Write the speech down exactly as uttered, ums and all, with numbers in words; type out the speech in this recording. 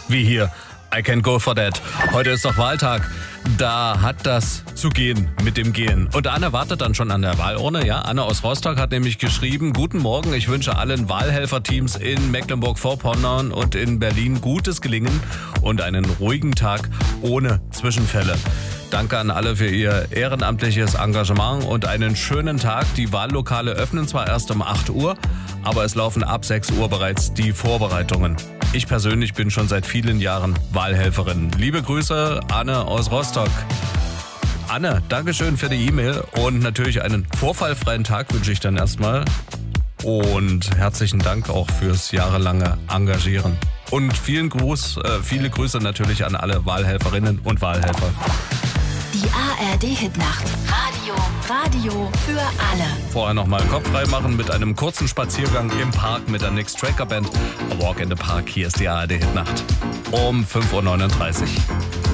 Wie hier. I can go for that. Heute ist doch Wahltag. Da hat das zu gehen mit dem Gehen. Und Anne wartet dann schon an der Wahlurne. Ja, Anne aus Rostock hat nämlich geschrieben: Guten Morgen, ich wünsche allen Wahlhelferteams in Mecklenburg-Vorpommern und in Berlin gutes Gelingen und einen ruhigen Tag ohne Zwischenfälle. Danke an alle für ihr ehrenamtliches Engagement und einen schönen Tag. Die Wahllokale öffnen zwar erst um acht Uhr, aber es laufen ab sechs Uhr bereits die Vorbereitungen. Ich persönlich bin schon seit vielen Jahren Wahlhelferin. Liebe Grüße, Anne aus Rostock. Anne, Dankeschön für die E-Mail und natürlich einen vorfallfreien Tag wünsche ich dann erstmal. Und herzlichen Dank auch fürs jahrelange Engagieren. Und vielen Gruß, äh, viele Grüße natürlich an alle Wahlhelferinnen und Wahlhelfer. Die A R D-Hitnacht. Radio, Radio für alle. Vorher nochmal Kopf frei machen mit einem kurzen Spaziergang im Park mit der Nix Tracker Band. A Walk in the Park. Hier ist die A R D-Hitnacht um fünf Uhr neununddreißig.